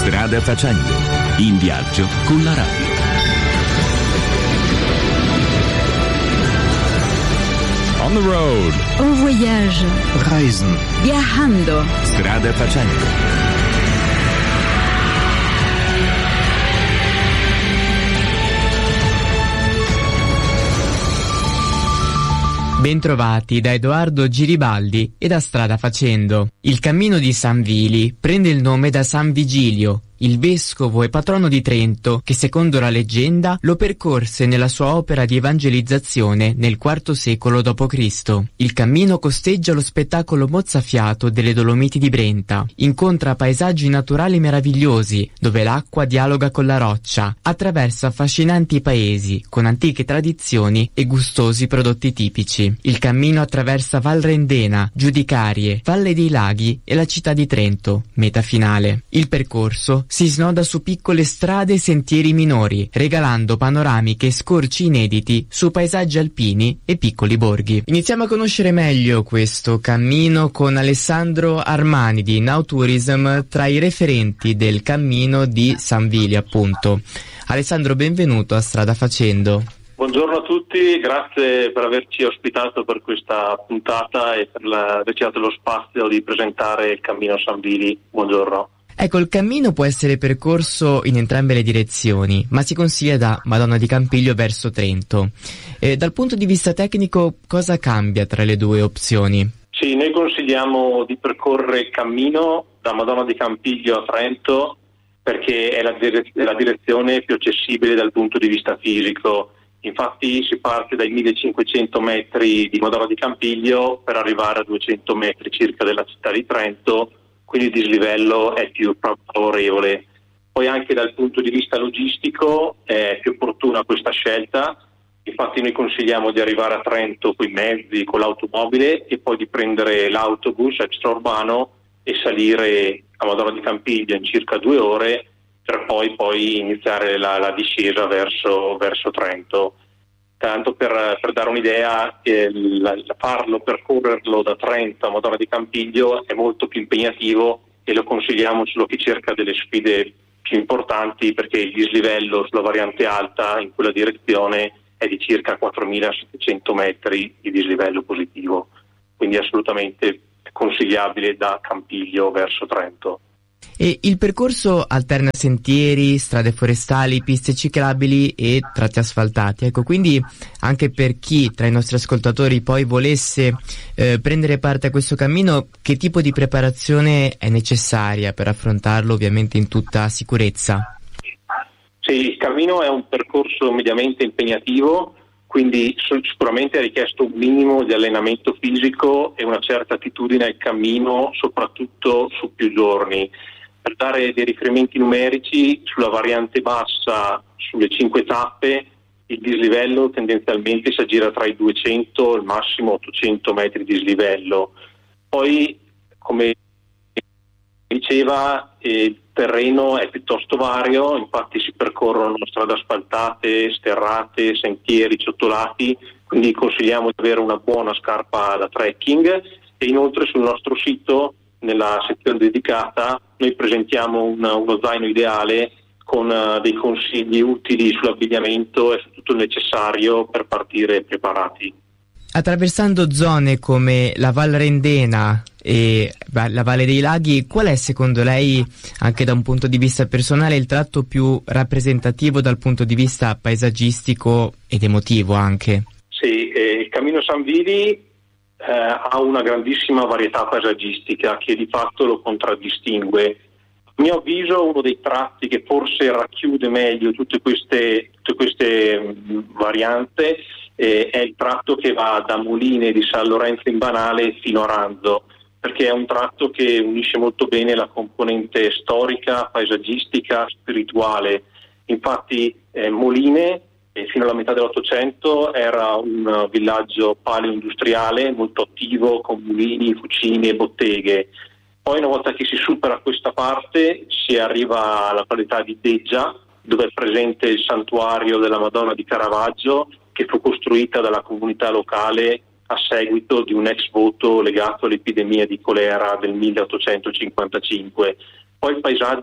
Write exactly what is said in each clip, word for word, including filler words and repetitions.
Strada facendo, in viaggio con la radio. On the road. En voyage. Reisen. Viajando. Strada facendo. Bentrovati da Edoardo Giribaldi e da Strada Facendo. Il cammino di San Vili prende il nome da San Vigilio, il vescovo e patrono di Trento, che secondo la leggenda lo percorse nella sua opera di evangelizzazione nel quarto secolo dopo Cristo. Il cammino costeggia lo spettacolo mozzafiato delle Dolomiti di Brenta, incontra paesaggi naturali meravigliosi, dove l'acqua dialoga con la roccia, attraversa affascinanti paesi, con antiche tradizioni e gustosi prodotti tipici. Il cammino attraversa Val Rendena, Giudicarie, Valle dei Laghi e la città di Trento, meta finale. Il percorso si snoda su piccole strade e sentieri minori, regalando panoramiche e scorci inediti su paesaggi alpini e piccoli borghi. Iniziamo a conoscere meglio questo cammino con Alessandro Armani di Now Tourism, tra i referenti del cammino di San Vili, appunto. Alessandro, benvenuto a Strada Facendo. Buongiorno a tutti, grazie per averci ospitato per questa puntata e per la, averci dato lo spazio di presentare il cammino San Vili. Buongiorno. Ecco, il cammino può essere percorso in entrambe le direzioni, ma si consiglia da Madonna di Campiglio verso Trento. Eh, dal punto di vista tecnico, cosa cambia tra le due opzioni? Sì, noi consigliamo di percorrere il cammino da Madonna di Campiglio a Trento perché è la, dire- è la direzione più accessibile dal punto di vista fisico. Infatti si parte dai millecinquecento metri di Madonna di Campiglio per arrivare a duecento metri circa della città di Trento, quindi il dislivello è più favorevole. Poi anche dal punto di vista logistico è più opportuna questa scelta, infatti noi consigliamo di arrivare a Trento con i mezzi, con l'automobile e poi di prendere l'autobus extraurbano e salire a Madonna di Campiglio in circa due ore per poi, poi iniziare la, la discesa verso, verso Trento. Tanto per, per dare un'idea, eh, la, farlo, percorrerlo da Trento a Madonna di Campiglio è molto più impegnativo e lo consigliamo solo a chi cerca delle sfide più importanti, perché il dislivello sulla variante alta in quella direzione è di circa quattromilasettecento metri di dislivello positivo, quindi assolutamente consigliabile da Campiglio verso Trento. E il percorso alterna sentieri, strade forestali, piste ciclabili e tratti asfaltati. Ecco, quindi anche per chi tra i nostri ascoltatori poi volesse eh, prendere parte a questo cammino, che tipo di preparazione è necessaria per affrontarlo ovviamente in tutta sicurezza? Sì, il cammino è un percorso mediamente impegnativo, quindi sicuramente è richiesto un minimo di allenamento fisico e una certa attitudine al cammino, soprattutto su più giorni. Per dare dei riferimenti numerici, sulla variante bassa, sulle cinque tappe, il dislivello tendenzialmente si aggira tra i duecento e al massimo ottocento metri di dislivello. Poi, come diceva, eh, il terreno è piuttosto vario, infatti si percorrono strade asfaltate, sterrate, sentieri ciotolati, quindi consigliamo di avere una buona scarpa da trekking e inoltre sul nostro sito, nella sezione dedicata, noi presentiamo un, uno zaino ideale con uh, dei consigli utili sull'abbigliamento e su tutto il necessario per partire preparati. Attraversando zone come la Val Rendena e la Valle dei Laghi, qual è secondo lei, anche da un punto di vista personale, il tratto più rappresentativo dal punto di vista paesaggistico ed emotivo anche? Sì, eh, il Cammino San Vili Eh, ha una grandissima varietà paesaggistica che di fatto lo contraddistingue. A mio avviso uno dei tratti che forse racchiude meglio tutte queste, tutte queste mh, varianti eh, è il tratto che va da Moline di San Lorenzo in Banale fino a Ranzo, perché è un tratto che unisce molto bene la componente storica, paesaggistica, spirituale. Infatti eh, Moline E fino alla metà dell'Ottocento era un villaggio paleo-industriale molto attivo con mulini, fucini e botteghe. Poi una volta che si supera questa parte si arriva alla qualità di Deggia, dove è presente il santuario della Madonna di Caravaggio, che fu costruita dalla comunità locale a seguito di un ex voto legato all'epidemia di colera del milleottocentocinquantacinque. Poi il paesaggio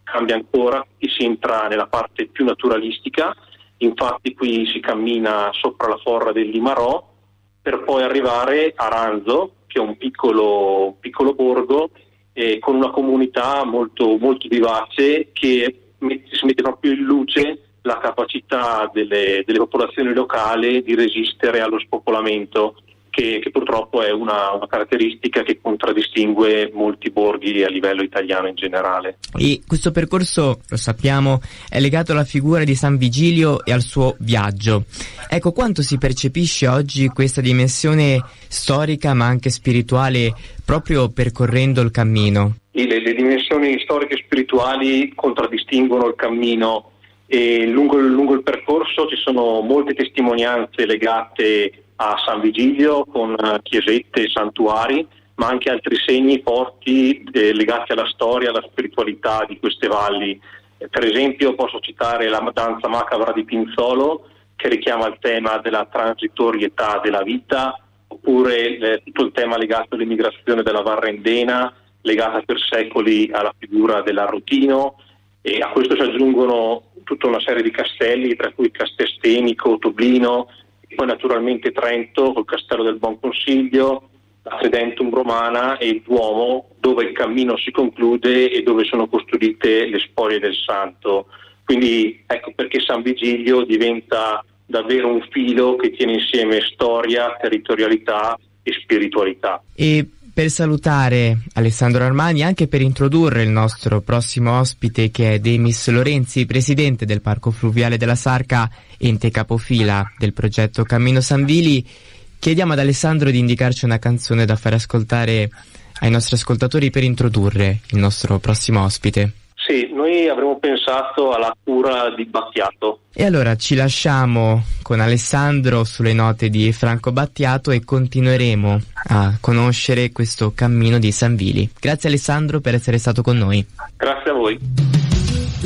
cambia ancora e si entra nella parte più naturalistica. Infatti qui si cammina sopra la forra del Limarò per poi arrivare a Ranzo, che è un piccolo, piccolo borgo eh, con una comunità molto, molto vivace che mette, si mette proprio in luce la capacità delle, delle popolazioni locali di resistere allo spopolamento, che, che purtroppo è una, una caratteristica che contraddistingue molti borghi a livello italiano in generale. E questo percorso, lo sappiamo, è legato alla figura di San Vigilio e al suo viaggio. Ecco, quanto si percepisce oggi questa dimensione storica ma anche spirituale proprio percorrendo il cammino? Le, le dimensioni storiche e spirituali contraddistinguono il cammino e lungo, lungo il percorso ci sono molte testimonianze legate a San Vigilio con chiesette e santuari, ma anche altri segni forti eh, legati alla storia, alla spiritualità di queste valli. Eh, per esempio posso citare la danza macabra di Pinzolo, che richiama il tema della transitorietà della vita, oppure eh, tutto il tema legato all'immigrazione della Varrendena, legata per secoli alla figura dell'Arrotino, e a questo si aggiungono tutta una serie di castelli, tra cui Castelstenico, Toblino, e poi naturalmente Trento col Castello del Buon Consiglio, la Credentum Romana e il Duomo, dove il cammino si conclude e dove sono custodite le spoglie del santo. Quindi ecco perché San Vigilio diventa davvero un filo che tiene insieme storia, territorialità e spiritualità. E per salutare Alessandro Armani, anche per introdurre il nostro prossimo ospite, che è Demis Lorenzi, presidente del Parco Fluviale della Sarca, ente capofila del progetto Cammino San Vili, chiediamo ad Alessandro di indicarci una canzone da fare ascoltare ai nostri ascoltatori per introdurre il nostro prossimo ospite. Sì, noi avremmo pensato alla cura di Battiato. E allora ci lasciamo con Alessandro sulle note di Franco Battiato e continueremo a conoscere questo cammino di San Vili. Grazie Alessandro per essere stato con noi. Grazie a voi.